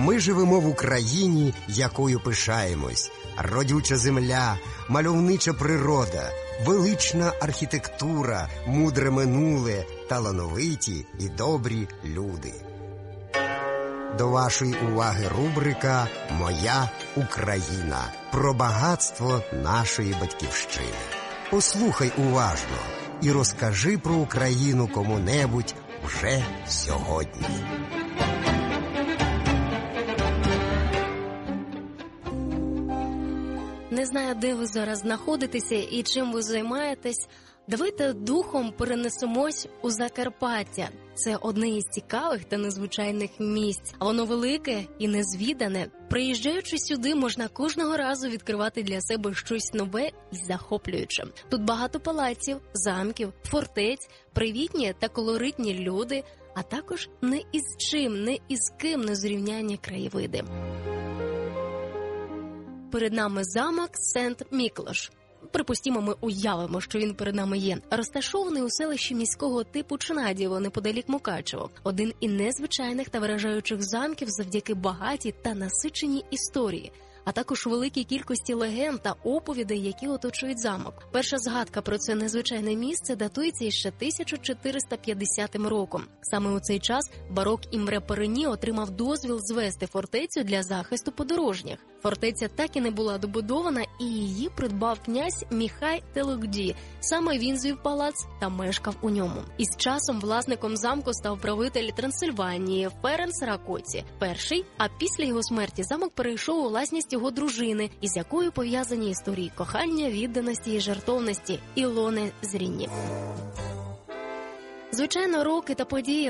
Ми живемо в Україні, якою пишаємось. Родюча земля, мальовнича природа, велична архітектура, мудре минуле, талановиті і добрі люди. До вашої уваги рубрика «Моя Україна» про багатство нашої батьківщини. Послухай уважно і розкажи про Україну кому-небудь вже сьогодні. Не знаю, де ви зараз знаходитеся і чим ви займаєтесь. Давайте духом перенесемось у Закарпаття. Це одне із цікавих та незвичайних місць. А воно велике і незвідане. Приїжджаючи сюди, можна кожного разу відкривати для себе щось нове і захоплююче. Тут багато палаців, замків, фортець, привітні та колоритні люди, а також не із чим, не із ким не зрівнянні краєвиди. Перед нами замок Сент-Міклош. Припустімо, ми уявимо, що він перед нами є. Розташований у селищі міського типу Чнадіво, неподалік Мукачево. Один із незвичайних та вражаючих замків завдяки багатій та насиченій історії, а також великій кількості легенд та оповідей, які оточують замок. Перша згадка про це незвичайне місце датується іще 1450 роком. Саме у цей час барок Імре Перені отримав дозвіл звести фортецю для захисту подорожніх. Фортеця так і не була добудована, і її придбав князь Міхай Телукді. Саме він звів палац та мешкав у ньому. Із часом власником замку став правитель Трансильванії Ференц Ракоці перший, а після його смерті замок перейшов у власність його дружини, із якою пов'язані історії кохання, відданості і жертовності Ілони Зрінні. Звичайно, роки та події